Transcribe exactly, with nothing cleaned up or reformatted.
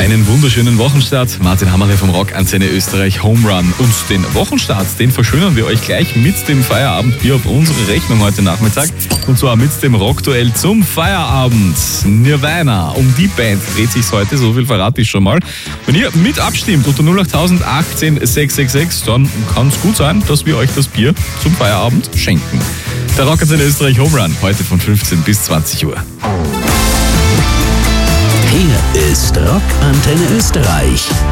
Einen wunderschönen Wochenstart. Martin Hammerle vom Rock Antenne Österreich Home Run. Und den Wochenstart, den verschönern wir euch gleich mit dem Feierabendbier auf unsere Rechnung heute Nachmittag. Und zwar mit dem Rockduell zum Feierabend. Nirvana. Um die Band dreht sich's heute, so viel verrate ich schon mal. Wenn ihr mit abstimmt unter null acht null null eins acht sechs sechs sechs, dann kann es gut sein, dass wir euch das Bier zum Feierabend schenken. Der Rock Antenne Österreich Home Run, heute von fünfzehn bis zwanzig Uhr. Hier ist Rock Antenne Österreich.